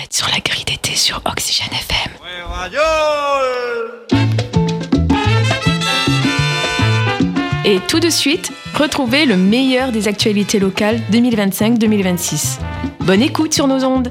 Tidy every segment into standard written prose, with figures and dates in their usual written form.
êtes sur la grille d'été sur Oxygène FM. Ouais, radio. Et tout de suite, retrouvez le meilleur des actualités locales 2025-2026. Bonne écoute sur nos ondes.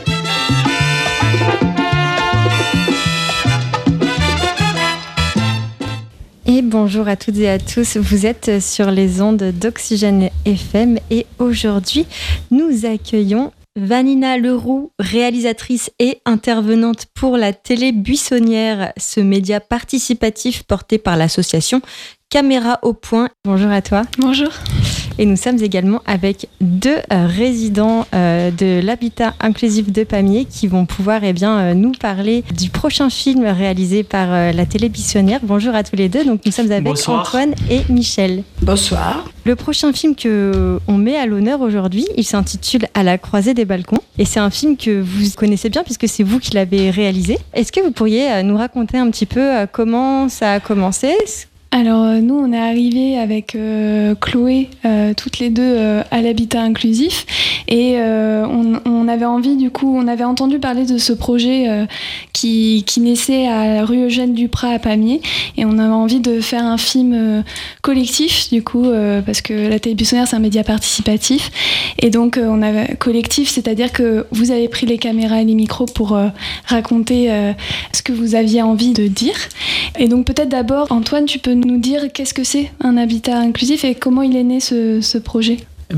Et bonjour à toutes et à tous, vous êtes sur les ondes d'Oxygène FM et aujourd'hui nous accueillons Vanina Leroux, réalisatrice et intervenante pour la télé buissonnière, ce média participatif porté par l'association Caméra au Point. Bonjour à toi. Bonjour. Et nous sommes également avec deux résidents de l'habitat inclusif de Pamiers qui vont pouvoir nous parler du prochain film réalisé par la télé buissonnière. Bonjour à tous les deux. Donc nous sommes avec Bonsoir. Antoine et Michel. Bonsoir. Le prochain film qu'on met à l'honneur aujourd'hui, il s'intitule À la croisée des balcons. Et c'est un film que vous connaissez bien puisque c'est vous qui l'avez réalisé. Est-ce que vous pourriez nous raconter un petit peu comment ça a commencé ? Alors nous on est arrivés avec Chloé toutes les deux à l'habitat inclusif et on avait envie on avait entendu parler de ce projet qui naissait à la rue Eugène Duprat à Pamiers et on avait envie de faire un film collectif parce que la télé buissonnière c'est un média participatif et donc on avait collectif, c'est-à-dire que vous avez pris les caméras et les micros pour raconter ce que vous aviez envie de dire. Et donc peut-être d'abord Antoine, tu peux nous dire qu'est-ce que c'est un habitat inclusif et comment il est né ce projet ?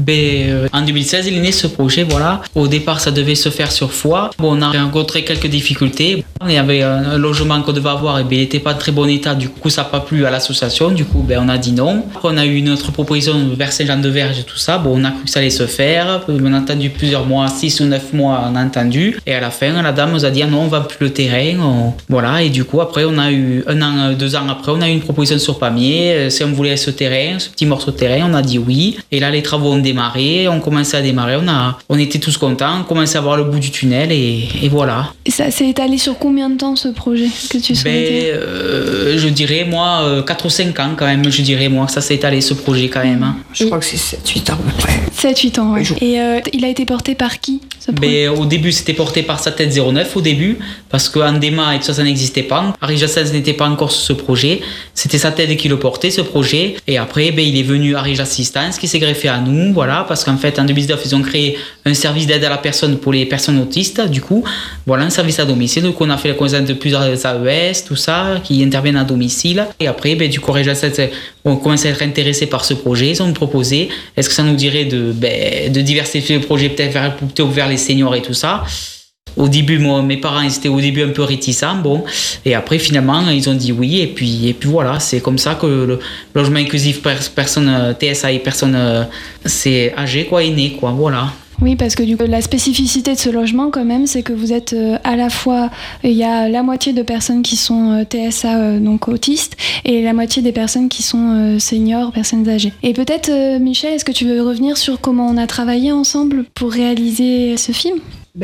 En 2016, il est né ce projet, voilà. Au départ, ça devait se faire sur Foix. On a rencontré quelques difficultés. Il y avait un logement qu'on devait avoir, il n'était pas en très bon état. Du coup, ça n'a pas plu à l'association. Du coup, on a dit non. Après, on a eu une autre proposition vers Saint-Jean-de-Verge et tout ça. On a cru que ça allait se faire. On a attendu plusieurs mois, 6 ou 9 mois, on a entendu. Et à la fin, la dame nous a dit non, on ne vend plus le terrain. Voilà. Et du coup, après, on a eu 1 an, 2 ans après, on a eu une proposition sur Pamiers. Si on voulait ce terrain, ce petit morceau de terrain, on a dit oui. Et là, les travaux ont démarré, on commençait à démarrer, on était tous contents, on commençait à voir le bout du tunnel et voilà. Et ça s'est étalé sur combien de temps ce projet que tu souhaitais ? Je dirais moi 4 ou 5 ans quand même, je dirais moi que ça s'est étalé ce projet quand même. Hein. Je crois que c'est 7-8 ans à peu près. 7-8 ans, ouais. Et il a été porté par qui ce projet ? Au début c'était porté par Satellite 09 au début, parce qu'en déma et tout ça, ça n'existait pas. Harry Jassens n'était pas encore sur ce projet, c'était Satellite qui le portait ce projet, et après il est venu Harry Assistance qui s'est greffé à nous, voilà, parce qu'en fait en 2019 ils ont créé un service d'aide à la personne pour les personnes autistes, du coup voilà, un service à domicile, donc on a fait la connaissance de plusieurs AES, tout ça, qui interviennent à domicile, et après du coup Harry Jassens on commençait à être intéressés par ce projet, ils ont nous proposé, est-ce que ça nous dirait de diversifier le projet plutôt vers les seniors et tout ça. Au début, mes parents ils étaient au début un peu réticents, et après finalement ils ont dit oui, et puis voilà, c'est comme ça que le logement inclusif personne TSA et personne c'est âgé est né voilà. Oui, parce que du coup, la spécificité de ce logement, quand même, c'est que vous êtes à la fois, il y a la moitié de personnes qui sont TSA, donc autistes, et la moitié des personnes qui sont seniors, personnes âgées. Et peut-être, Michel, est-ce que tu veux revenir sur comment on a travaillé ensemble pour réaliser ce film ?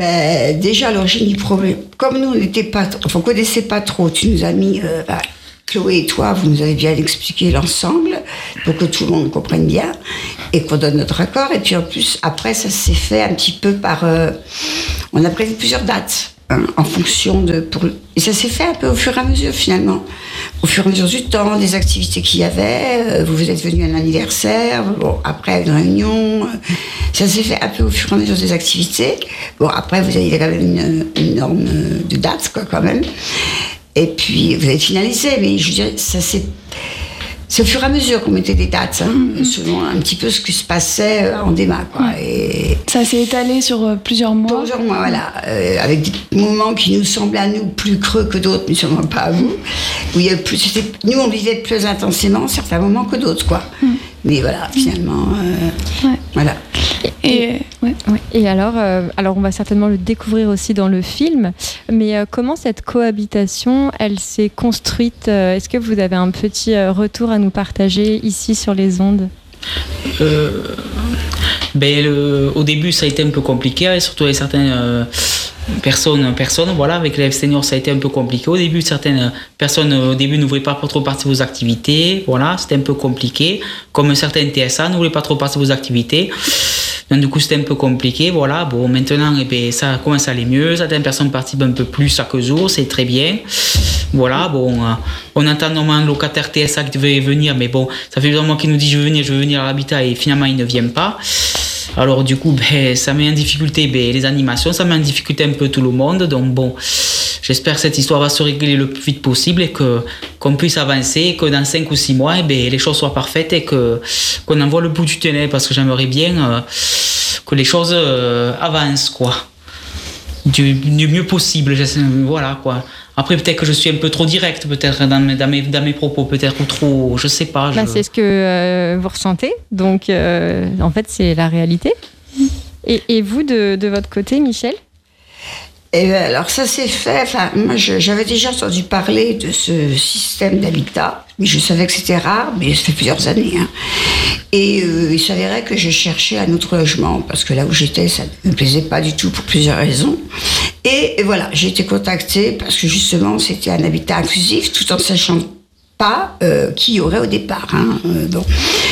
Déjà, à l'origine du problème, comme nous, on connaissait pas trop, tu nous as mis... Chloé et toi, vous nous avez bien expliqué l'ensemble pour que tout le monde comprenne bien et qu'on donne notre accord. Et puis en plus, après, ça s'est fait un petit peu par... on a prévu plusieurs dates en fonction et ça s'est fait un peu au fur et à mesure finalement. Au fur et à mesure du temps, des activités qu'il y avait. Vous êtes venu à un anniversaire, après une réunion. Ça s'est fait un peu au fur et à mesure des activités. Après, vous avez quand même une norme de dates quand même. Et puis, vous avez finalisé, mais je dirais, c'est au fur et à mesure qu'on mettait des dates, selon un petit peu ce qui se passait en déma, quoi. Et ça s'est étalé sur plusieurs mois. Plusieurs mois, voilà. Avec des moments qui nous semblaient à nous plus creux que d'autres, mais sûrement pas à vous. Où il y a nous, on vivait plus intensément certains moments que d'autres, quoi. Mais voilà, finalement, voilà. Et alors, on va certainement le découvrir aussi dans le film, mais comment cette cohabitation, elle s'est construite ? Est-ce que vous avez un petit retour à nous partager ici sur les ondes ? Au début, ça a été un peu compliqué, surtout avec certaines personnes, voilà, avec les seniors, ça a été un peu compliqué. Au début, certaines personnes, n'ouvraient pas trop participer aux activités, voilà, c'était un peu compliqué. Comme certaines TSA, n'ouvraient pas trop participer aux activités. Donc, du coup, c'était un peu compliqué. Voilà. Bon, maintenant, ça commence à aller mieux. Certaines personnes participent un peu plus chaque jour. C'est très bien. Voilà. Bon, on entend normalement un locataire TSA qui devait venir, mais bon, ça fait plusieurs mois qu'il nous dit je veux venir à l'habitat et finalement, il ne vient pas. Alors, du coup, ça met en difficulté les animations, ça met en difficulté un peu tout le monde. Donc, bon, j'espère que cette histoire va se régler le plus vite possible et qu'on puisse avancer, que dans 5 ou 6 mois, les choses soient parfaites et qu'on en voit le bout du tunnel, parce que j'aimerais bien que les choses avancent, quoi. Du mieux possible, voilà, quoi. Après, peut-être que je suis un peu trop direct, peut-être dans mes propos, peut-être, ou trop, je sais pas. C'est ce que vous ressentez, donc en fait, c'est la réalité. Et vous, de votre côté, Michel ? Alors ça s'est fait, moi j'avais déjà entendu parler de ce système d'habitat, mais je savais que c'était rare, mais ça fait plusieurs années. Hein. Et il s'avérait que je cherchais un autre logement, parce que là où j'étais, ça ne me plaisait pas du tout pour plusieurs raisons. Et voilà, j'ai été contactée parce que justement c'était un habitat inclusif, tout en sachant pas qui y aurait au départ. Hein. Bon,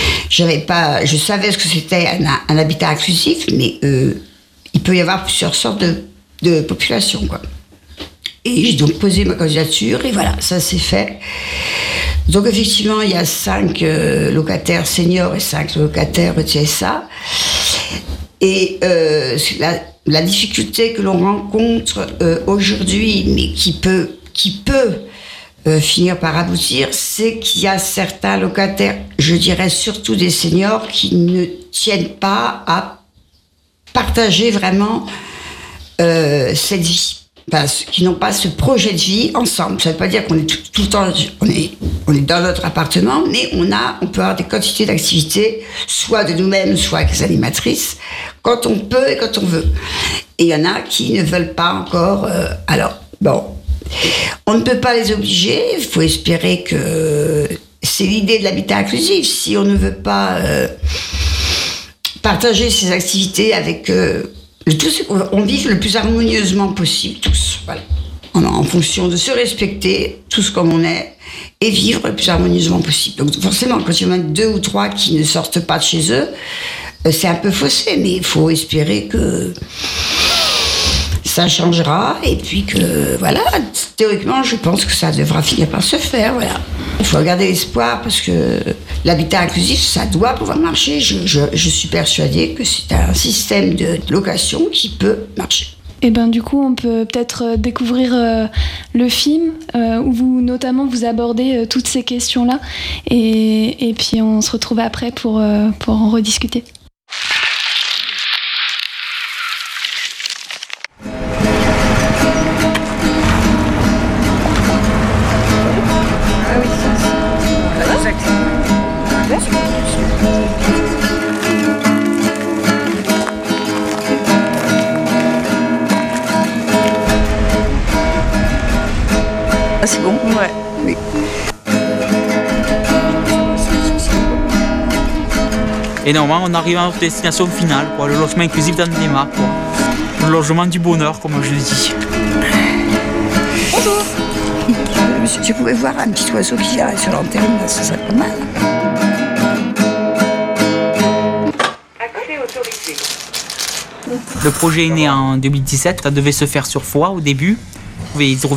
je savais ce que c'était un habitat inclusif, mais il peut y avoir plusieurs sortes de population, quoi. Et j'ai donc posé ma candidature et voilà, ça s'est fait. Donc effectivement, il y a 5 locataires seniors et 5 locataires TSA. Et la difficulté que l'on rencontre aujourd'hui, mais qui peut finir par aboutir, c'est qu'il y a certains locataires, je dirais surtout des seniors, qui ne tiennent pas à partager vraiment cette vie, qui n'ont pas ce projet de vie ensemble. Ça ne veut pas dire qu'on est tout le temps, on est dans notre appartement, mais on peut avoir des quantités d'activités, soit de nous-mêmes, soit avec les animatrices, quand on peut et quand on veut. Et il y en a qui ne veulent pas encore. Alors, bon, on ne peut pas les obliger, il faut espérer que c'est l'idée de l'habitat inclusif. Si on ne veut pas partager ses activités avec on vive le plus harmonieusement possible, tous. Voilà. En fonction de se respecter, tous comme on est, et vivre le plus harmonieusement possible. Donc forcément, quand il y en a 2 ou 3 qui ne sortent pas de chez eux, c'est un peu faussé, mais il faut espérer que ça changera, et puis que, voilà, théoriquement, je pense que ça devra finir par se faire, voilà. Il faut garder l'espoir, parce que l'habitat inclusif, ça doit pouvoir marcher. Je suis persuadée que c'est un système de location qui peut marcher. Et du coup, on peut peut-être découvrir le film où vous abordez toutes ces questions-là, et puis on se retrouve après pour en rediscuter. C'est bon ? Ouais. Oui. Et normalement, on arrive à notre destination finale, quoi, le logement inclusif d'Andema, quoi. Le logement du bonheur, comme je le dis. Bonjour. Je pouvais voir un petit oiseau qui vient sur l'antenne, ça serait pas mal. Accès autorisé. Le projet est né en 2017, ça devait se faire sur Foix au début. Ils